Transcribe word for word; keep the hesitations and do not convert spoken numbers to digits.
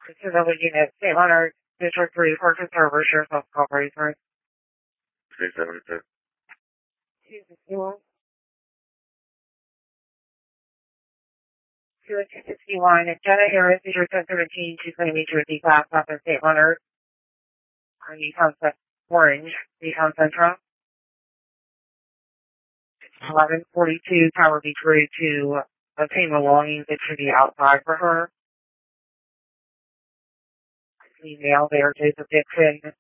Civil Unit, Saint Leonard, District three, Fortress Harbor, Sheriff's Office, call for resource. three seventy-six. two sixty-one. two sixty-one, Jenna Harris, District ten seventeen, she's going to meet you at the class stop in Saint Leonard. On Yukon Orange, Yukon Central. eleven forty-two, Tower Beach Road to obtain belongings that should be outside for her. Email there, Joseph Dixon,